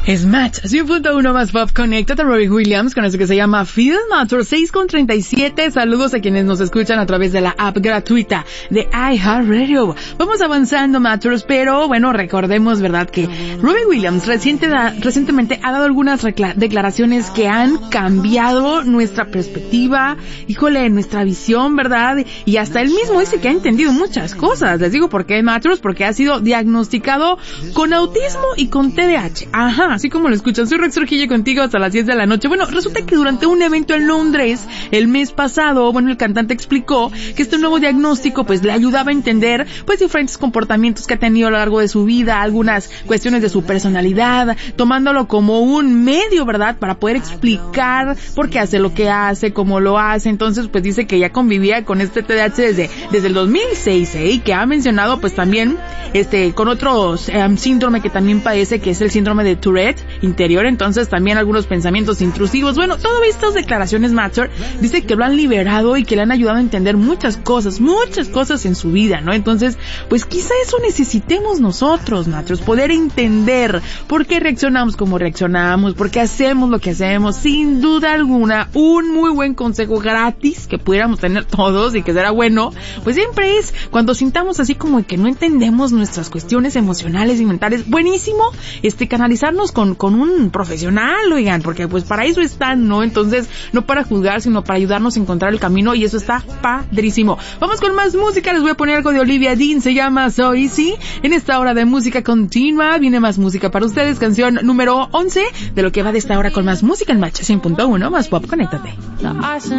Es Match 100.1 más Pop. Conéctate a Robbie Williams con eso que se llama Feel Matter. 6:37. Saludos a quienes nos escuchan a través de la app gratuita de iHeartRadio. Vamos avanzando, Matters, pero bueno, recordemos, ¿verdad?, que Robbie Williams recientemente ha dado algunas declaraciones que han cambiado nuestra perspectiva, híjole, nuestra visión, ¿verdad? Y hasta él mismo dice que ha entendido muchas cosas. Les digo por qué, Matters, porque ha sido diagnosticado con autismo y con TDAH. Ajá, así como lo escuchan. Soy Rex Trujillo contigo hasta las 10 de la noche. Bueno, resulta que durante un evento en Londres el mes pasado, bueno, el cantante explicó que este nuevo diagnóstico pues le ayudaba a entender pues diferentes comportamientos que ha tenido a lo largo de su vida, algunas cuestiones de su personalidad, tomándolo como un medio, ¿verdad?, para poder explicar por qué hace lo que hace, cómo lo hace. Entonces pues dice que ya convivía con este TDAH desde el 2006, y que ha mencionado pues también con otro síndrome que también padece, que es el síndrome de Tourette interior. Entonces también algunos pensamientos intrusivos. Bueno, todas estas declaraciones, Matter, dice que lo han liberado y que le han ayudado a entender muchas cosas en su vida, ¿no? Entonces, pues quizá eso necesitemos nosotros, Matter, poder entender por qué reaccionamos como reaccionamos, por qué hacemos lo que hacemos. Sin duda alguna, un muy buen consejo gratis que pudiéramos tener todos y que será bueno, pues siempre es cuando sintamos así como que no entendemos nuestras cuestiones emocionales y mentales, buenísimo, canalizarnos con un profesional, oigan, porque pues para eso están, ¿no? Entonces, no para juzgar, sino para ayudarnos a encontrar el camino, y eso está padrísimo. Vamos con más música. Les voy a poner algo de Olivia Dean, se llama So Easy. En esta hora de música continua viene más música para ustedes, canción número 11 de lo que va de esta hora con más música en Match 100.1 más Pop. Conéctate.